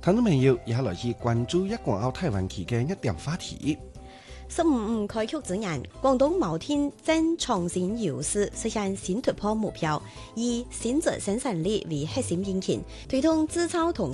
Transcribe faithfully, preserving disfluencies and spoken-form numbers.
聽眾朋友也來去關注一港澳台灣區嘅一點話題。 十五五開局之年，廣東某天正創新優勢，實現新突破目標，以新質生產力為核心引擎，推動製造同